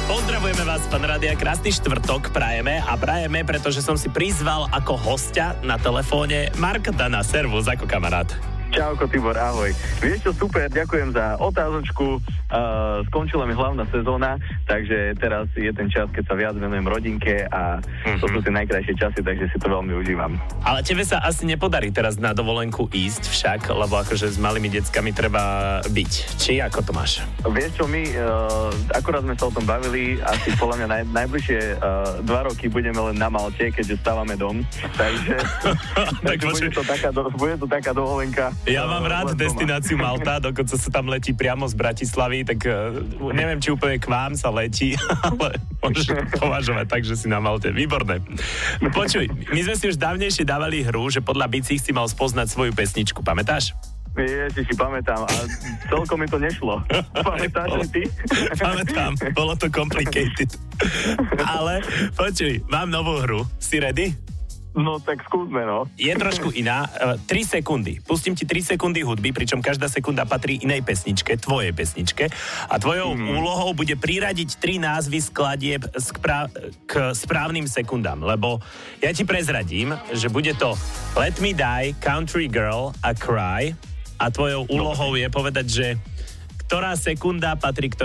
Pozdravujeme vás, pán Rádia, krásny štvrtok prajeme a prajeme, pretože som si prizval ako hostia na telefóne Marka Dana. Servus, ako kamarát. Čauko, Tibor, ahoj. Vieš čo, super, ďakujem za otázočku. Skončila mi hlavná sezóna, takže teraz je ten čas, keď sa viac venujem rodinke a to sú tie najkrajšie časy, takže si to veľmi užívam. Ale tebe sa asi nepodarí teraz na dovolenku ísť však, lebo akože s malými deckami treba byť. Či ako to máš? Vieš čo, my akurát sme sa o tom bavili, asi podľa mňa najbližšie 2 roky budeme len na Malte, keďže stávame dom, takže, bude to taká dovolenka. Ja mám rád destináciu Malta, dokonca sa tam letí priamo z Bratislavy, tak neviem, či úplne k vám sa letí, ale môžem považovať tak, že si na Malte. Výborné. Počuj, my sme si už dávnejšie dávali hru, že podľa bicích si mal spoznať svoju pesničku, pamätáš? Ježiši, pamätám a celkom mi to nešlo. Pamätáš ty? Pamätám, bolo to complicated. Ale počuj, mám novú hru. Si ready? No tak skúsme, no. Je trošku iná. 3 sekundy. Pustím ti 3 sekundy hudby, pričom každá sekunda patrí inej pesničke, tvojej pesničke. A tvojou úlohou bude priradiť 3 názvy skladieb k správnym sekundám. Lebo ja ti prezradím, že bude to Let Me Die, Country Girl a Cry. A tvojou úlohou je povedať, že ktorá sekunda patrí